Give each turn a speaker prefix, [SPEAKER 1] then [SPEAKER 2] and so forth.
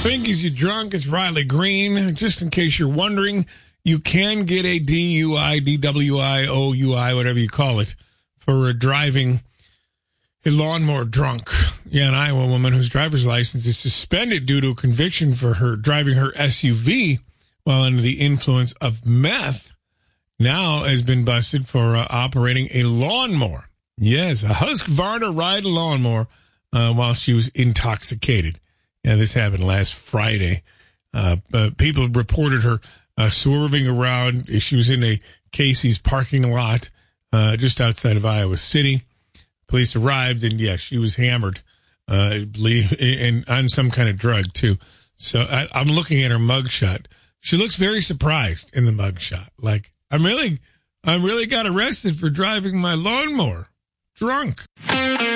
[SPEAKER 1] Pinky's You Drunk. It's Riley Green. Just in case you're wondering, you can get a DUI, DWI, OUI, whatever you call it, for driving a lawnmower drunk. Yeah, an Iowa woman whose driver's license is suspended due to a conviction for her driving her SUV while under the influence of meth now has been busted for operating a lawnmower. Yes, a Husqvarna ride lawnmower while she was intoxicated. Yeah, this happened last Friday. People reported her swerving around. She was in a Casey's parking lot just outside of Iowa City. Police arrived, and yes, she was hammered, I believe, and on some kind of drug too. So I'm looking at her mugshot. She looks very surprised in the mugshot. Like, I really got arrested for driving my lawnmower drunk.